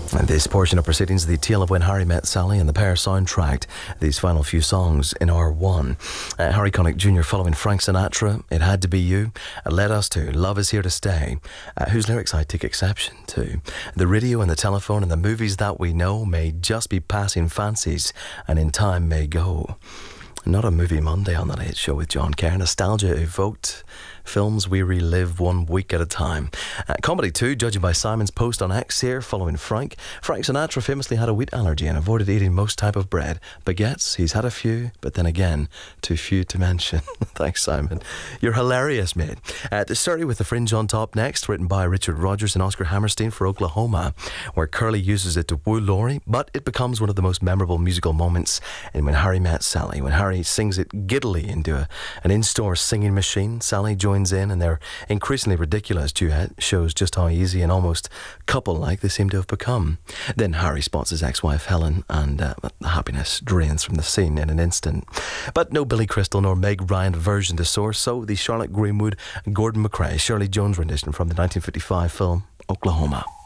This portion of proceedings, the tale of when Harry met Sally, and the pair soundtracked these final few songs in R1. Harry Connick Jr. following Frank Sinatra, It Had to Be You, led us to Love Is Here to Stay, whose lyrics I take exception to. The radio and the telephone and the movies that we know may just be passing fancies and in time may go. Not a Movie Monday on the Late Show with John Kerr. Nostalgia evoked, films we relive 1 week at a time. Comedy too, judging by Simon's post on X here, following Frank. Frank Sinatra famously had a wheat allergy and avoided eating most type of bread. Baguettes, he's had a few, but then again, too few to mention. Thanks, Simon. You're hilarious, mate. The story with The Fringe on top next, written by Richard Rodgers and Oscar Hammerstein for Oklahoma, where Curly uses it to woo Laurie, but it becomes one of the most memorable musical moments in When Harry Met Sally. When Harry sings it giddily into an in-store singing machine, Sally joins in, and their increasingly ridiculous duet shows just how easy and almost couple-like they seem to have become. Then Harry spots his ex-wife Helen, and happiness drains from the scene in an instant. But no Billy Crystal nor Meg Ryan version to source, so the Charlotte Greenwood, Gordon MacRae, Shirley Jones rendition from the 1955 film Oklahoma.